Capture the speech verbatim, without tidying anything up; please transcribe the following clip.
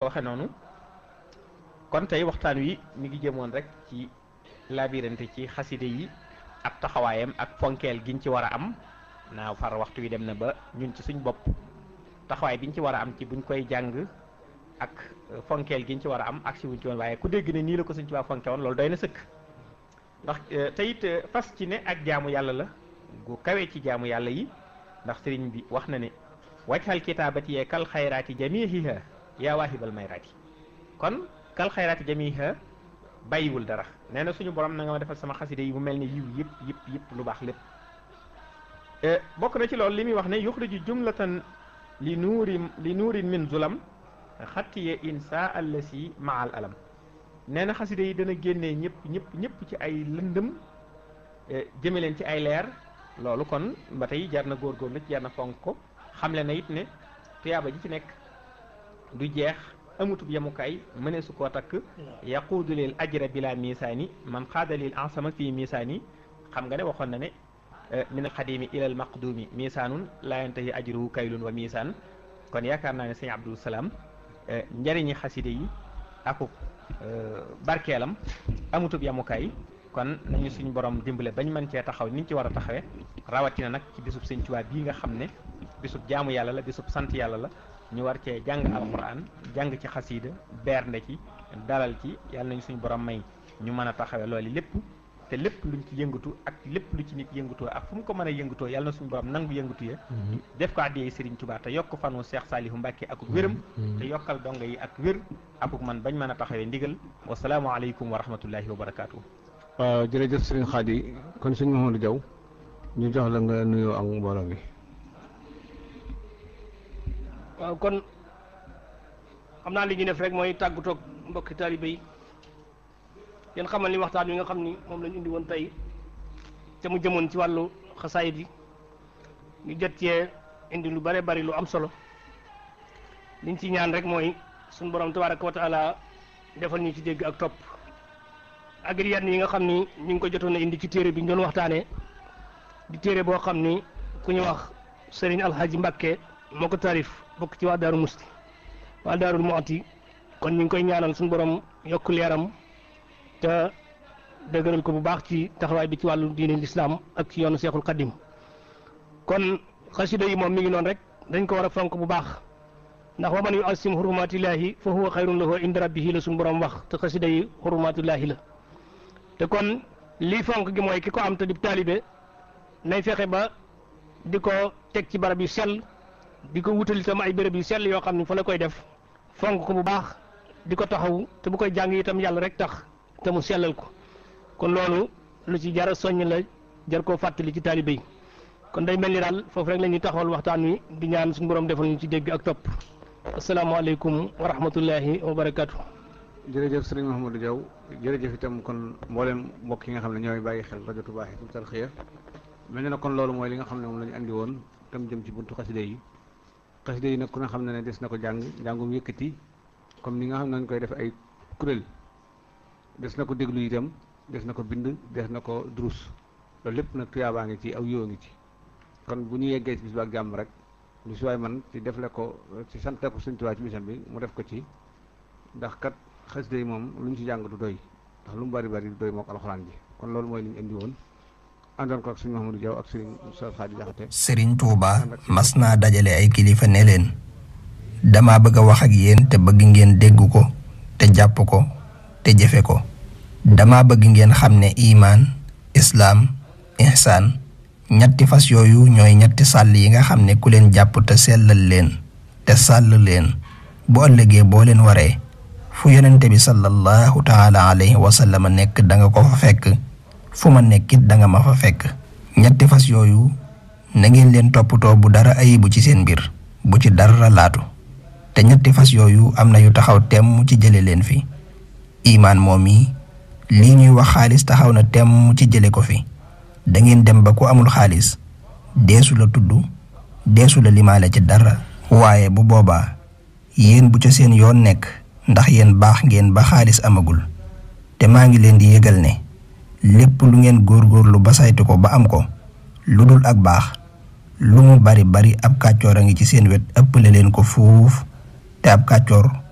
waxe noonu kon tey waxtaan wi mi ngi jëmoon rek ci labirante ci xaside yi ab taxawaayam ak fonkeel giñ ci war a am naaw far waxtu wi dem na ba ñun ci suñ bopp taxawaay biñ ci war a am ci buñ koy jàng ak fonkeel giñ ci war a am ak si wuñ ci woon waaye ku dégg ne nii la ko Sëñ Tuubaa fonke woon loolu doy na sëkk ndax te it fas ci ne ak jaamu yàlla la gu kawee ci jaamu yàlla yi ndax sëriñ bi wax na ne wajhal kitaabati yee kal xayraati jamiiha yaa waahibal mayraati kon kal xayraati jamiiha bàyyiwul dara nee na suñu borom na nga ma defal sama xaside yi mu mel ni yiw yëpp yëpp yëpp lu baax lépp bokk na ci loolu li muy wax ne yuxriju jumlatan li nuurin li nuurin min zulam xattiye insa allasi maal alam nee na xaside yi dana génnee ñëpp ñëpp ñëpp ci ay lëndëm jëme leen ci ay leer loolu kon ba tey jar na góorgóorlu ci jar na fonk ko xamle na it ne tuyaaba ji ci nekk du jeex amutub yemukaay mënee su koo takk yaquudu lil ajra bila misaani man xaada lil ansama fii misaani xam nga ne waxoon na ne min al xadimi ila al maqdumi misaanun laa yantahi ajruhu kaylun wa misaan kon yaakaar naa ne sëñ Abdou Salaam njariñi xaside yi akub barkeelam amutub yemukaay kon nañu suñu borom dimbale bañ mën cee taxaw niñ ci war a taxawee rawatina nag ci bisub Sëñ Tuubaa bii nga xam ne bisub jaamu yàlla la bisub sant yàlla la ñu war cee jàng alquran jàng ci xasiida bernde ci dalal ci yàlla nañu suñu borom may ñu mën a taxawee loolu lépp te lépp luñ ci yëngatu ak lépp lu ci nit yëngatoo ak fu mu ko mën a yëngatoo yàlla na suñu borom nangu yëngatu ya def ko àddiyee Sëriñ Tuubaa te yokk fanu Cheikh Saliou Mbacke akuk wéram te yokkal donga yi ak wér akuk man bañ mën a taxawee ndigal wasalaamu aleykum wa rahmatullahi wa barakaatu. waaw jërëjëf sëriñ Xaadi kon sëñ Mouhamadou Diaw ñu jox la nga nuyoo ak mbooloo mi. waaw kon xam naa li ñu def rek mooy tàggatoo ak mbokki taalibe yi yéen xamal ni waxtaan wi nga xam ni moom lañu indi woon tey te mu jëmoon ci wàllu xasaayid yi ñu jot cee indi lu bare bari lu am solo liñ ci ñaan rek mooy suñu borom tabaaraka wa taala defal ñu ci dégg ak topp ak yenn yi nga xam ni ñu ngi ko jotoon a indi ci téere bi ñu doon waxtaanee di téere boo xam ni ku ñu wax Serigne Alhaji Mbakke moo ko taarif bokk ci waa Daaru Musti waa Daaru Muxti kon ñu ngi koy ñaanal suñu borom yokk leeram te dëgëral ko bu baax ci taxawaay bi ci wàllu diine lislaam ak ci yoonu Seexul Xadim kon xasida yi moom mi ngi noonu rek dañ ko war a fonk bu baax ndax wa man yu asim hurumatillahi fa huwa xayrun lahu inda rabbihi la suñu borom wax te xasida yi hurumatillahi la te kon lii fonk gi mooy ki ko am te di taalibe nay fexe ba di ko teg ci barab yu sell di ko wutal itam ay béréb yu sell yoo xam ne fa la koy def fonk ko bu baax di ko taxaw te bu koy jàng itam yàlla rek tax te mu sellal ko kon loolu lu ci jar a soññ la jar koo fàttali ci taalibe yi kon day mel ni daal foofu rek la ñuy taxawal waxtaan wi di ñaan suñu borom defal ñu ci dégg ak topp asalaamaaleykum wa rahmatullahi wa barakaatu. jërëjëf sëriñ Mouhamadou Diaw jërëjëf itam kon mboolem mbokk yi nga xam ne ñooy bàyyi xel rajo Touba Hizbut Tarqiyyah mel na kon loolu mooy li nga xam ne moom la ñu andi woon tam jëm ci buntu xaside yi xaside yi nag ku ne xam ne ne des na ko jàng njàngum yëkkati comme ni nga xam ne nañ koy def ay kuréel des na ko déglu itam des na ko bind des na ko durus loolu lépp nag tuyaabaa ngi ci aw yoo ngi ci kon bu ñu yeggee ci bis ba ak jàmm rek lu si waay man ci defle ko ci sant ko Sëñ Tuubaa ci bisam bi mu def ko ci ndax kat xasida yi moom lu ñu ci jàng du doy ndax lu mu bari bari du doy mook alxuraan ji kon loolu mooy li ñu indi woon àndoon ko ak sëñ Mouhamadou Diaw ak sëñ Oustaz Khady Diakhaté. Serigne Touba mas naa dajale ay kilifa ne leen dama bëgg a wax ak yéen te bëgg ngeen dégg ko te jàpp ko te jëfe ko dama bëgg ngeen xam ne imaan islaam ihsaan ñetti fas yooyu ñooy ñetti sàll yi nga xam ne ku leen jàpp te sellal leen te sàll leen bu ëllëgee boo leen waree fu yonente bi sallallahu taala alayhi wa sallam nekk da nga ko fa fekk fu ma nekkit da nga ma fa fekk ñetti fas yooyu na ngeen leen toppatoo bu dara ayibu ci seen mbir bu ci dara laatu te ñetti fas yooyu am na yu taxaw temm ci jële leen fi imaan moom yi lii ñuy wax xaalis taxaw na temm ci jële ko fi da ngeen dem ba ku amul xaalis deesu la tudd deesu la limaale ci dara waaye bu boobaa yéen bu ca seen yoon nekk ndax yéen baax ngeen ba xaalis amagul te maa ngi leen di yëgal ne lépp lu ngeen góorgóorlu ba saytu ko ba am ko lu dul ak baax lu mu bari bari ab kàccoor a ngi ci seen wet ëppale leen ko fuuf te ab kàccoor